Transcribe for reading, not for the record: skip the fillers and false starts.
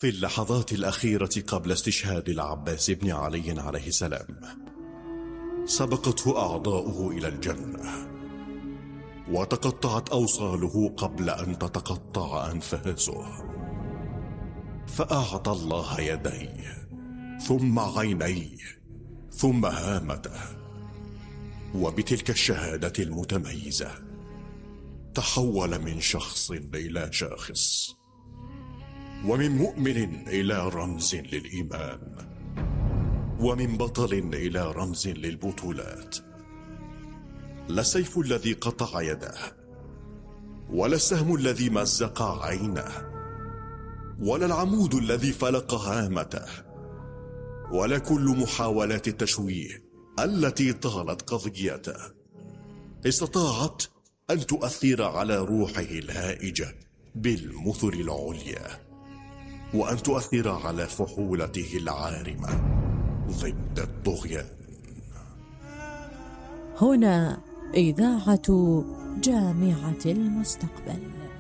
في اللحظات الأخيرة قبل استشهاد العباس بن علي عليه السلام سبقته أعضاؤه إلى الجنة، وتقطعت أوصاله قبل أن تتقطع أنفاسه، فأعطى الله يديه ثم عينيه ثم هامته، وبتلك الشهادة المتميزة تحول من شخص إلى شاخص، ومن مؤمن إلى رمز للإيمان، ومن بطل إلى رمز للبطولات. لا السيف الذي قطع يده، ولا السهم الذي مزق عينه، ولا العمود الذي فلق هامته، ولا كل محاولات التشويه التي طالت قضيته استطاعت أن تؤثر على روحه الهائجة بالمثل العليا، وأن تؤثر على فحولته العارمة ضد الطغيان. هنا إذاعة جامعة المستقبل.